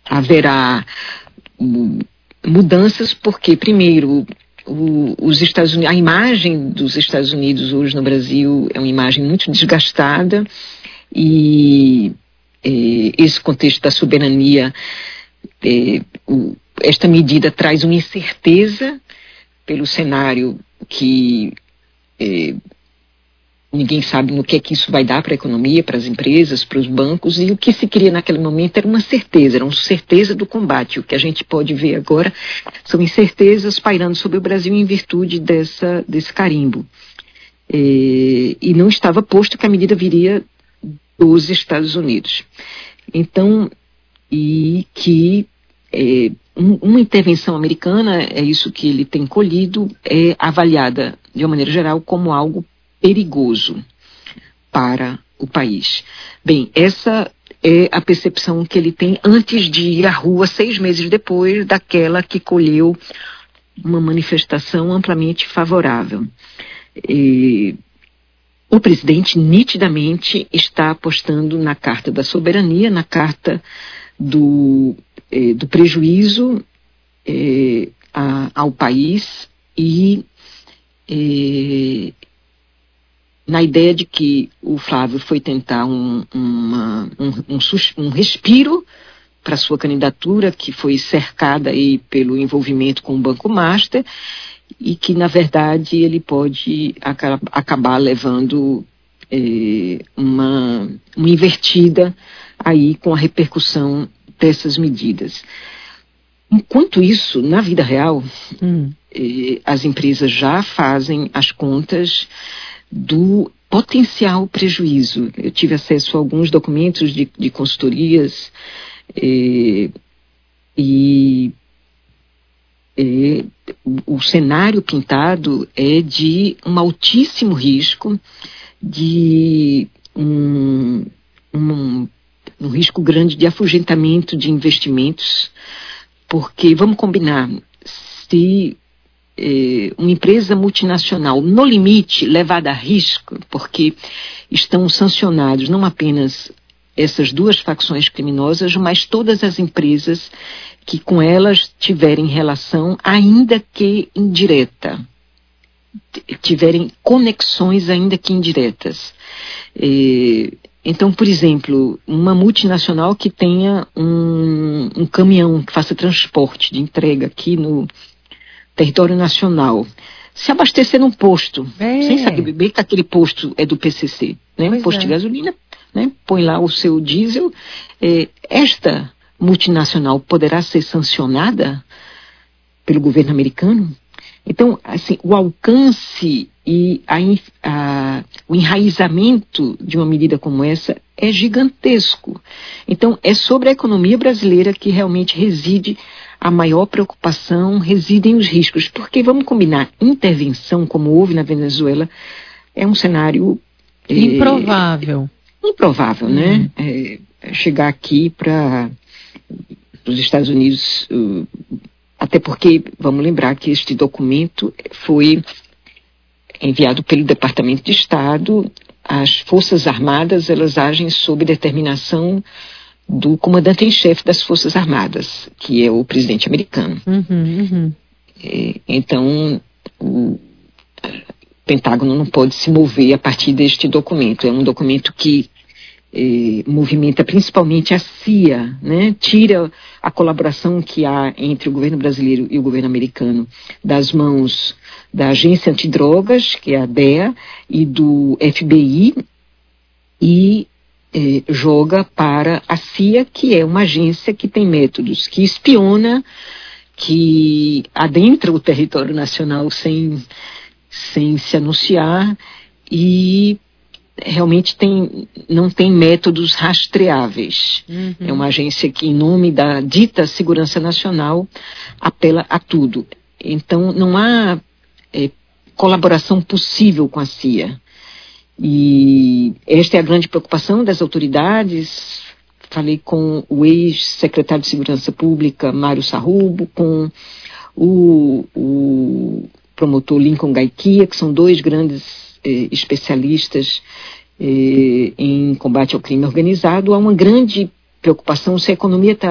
haverá mudanças, porque, primeiro, os Estados Unidos, a imagem dos Estados Unidos hoje no Brasil é uma imagem muito desgastada, e esse contexto da soberania, esta medida traz uma incerteza pelo cenário que ninguém sabe no que é que isso vai dar para a economia, para as empresas, para os bancos, e o que se queria naquele momento era uma certeza do combate. O que a gente pode ver agora são incertezas pairando sobre o Brasil em virtude desse carimbo. E não estava posto que a medida viria dos Estados Unidos. Então, uma intervenção americana, é isso que ele tem colhido, é avaliada, de uma maneira geral, como algo perigoso para o país. Bem, essa é a percepção que ele tem antes de ir à rua 6 meses depois daquela que colheu uma manifestação amplamente favorável. O presidente nitidamente está apostando na carta da soberania, na carta do prejuízo ao país e na ideia de que o Flávio foi tentar um respiro para sua candidatura, que foi cercada aí pelo envolvimento com o Banco Master, e que, na verdade, ele pode acabar levando uma invertida aí com a repercussão dessas medidas. Enquanto isso, na vida real, as empresas já fazem as contas do potencial prejuízo. Eu tive acesso a alguns documentos de consultorias o cenário pintado é de um altíssimo risco, de um risco grande de afugentamento de investimentos, porque, vamos combinar, se uma empresa multinacional, no limite, levada a risco, porque estão sancionados não apenas essas duas facções criminosas, mas todas as empresas que com elas tiverem relação, ainda que indireta, tiverem conexões ainda que indiretas. Então, por exemplo, uma multinacional que tenha um caminhão que faça transporte de entrega aqui no território nacional, se abastecer num posto, sem saber bem que aquele posto é do PCC, né? Um posto de gasolina, né? Põe lá o seu diesel, esta multinacional poderá ser sancionada pelo governo americano? Então, assim, o alcance e o enraizamento de uma medida como essa é gigantesco. Então, é sobre a economia brasileira que realmente reside a maior preocupação, residem os riscos. Porque, vamos combinar, intervenção como houve na Venezuela é um cenário improvável. Improvável, né? Chegar aqui para os Estados Unidos, até porque, vamos lembrar que este documento foi enviado pelo Departamento de Estado. As Forças Armadas, elas agem sob determinação do comandante em chefe das Forças Armadas, que é o presidente americano. Então, o Pentágono não pode se mover a partir deste documento. É um documento que movimenta principalmente a CIA, né? Tira a colaboração que há entre o governo brasileiro e o governo americano das mãos da Agência Antidrogas, que é a DEA, e do FBI, e joga para a CIA, que é uma agência que tem métodos, que espiona, que adentra o território nacional sem se anunciar e realmente não tem métodos rastreáveis. É uma agência que, em nome da dita segurança nacional, apela a tudo. Então, não há colaboração possível com a CIA. E esta é a grande preocupação das autoridades. Falei com o ex-secretário de Segurança Pública, Mário Sarrubo, com o promotor Lincoln Gaiquia, que são dois grandes especialistas em combate ao crime organizado. Há uma grande preocupação se a economia está